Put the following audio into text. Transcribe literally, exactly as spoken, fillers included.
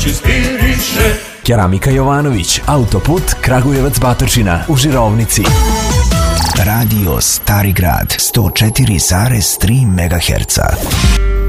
Keramika Jovanović, autoput Kragujevac Batočina u Žirovnici. Radio Stari Grad sto četiri zarez tri megaherca.